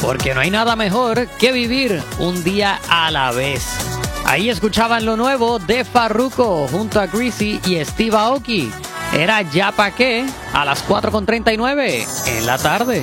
porque no hay nada mejor que vivir un día a la vez. Ahí escuchaban lo nuevo de Farruko junto a Greasy y Steve Aoki. Era Ya Pa' Qué a las 4:39 en la tarde.